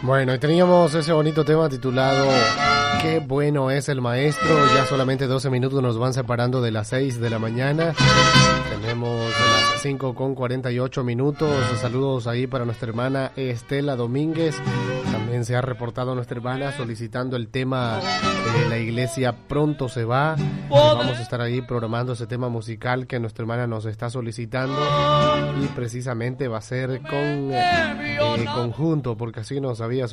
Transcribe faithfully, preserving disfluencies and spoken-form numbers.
Bueno, y teníamos ese bonito tema titulado Qué bueno es el maestro. Ya solamente doce minutos nos van separando de las seis de la mañana. Tenemos las cinco con cuarenta y ocho minutos. Saludos ahí para nuestra hermana Estela Domínguez. También se ha reportado nuestra hermana solicitando el tema de La Iglesia Pronto se va. Vamos a estar ahí programando ese tema musical que nuestra hermana nos está solicitando. Y precisamente va a ser con eh, conjunto, porque así nos había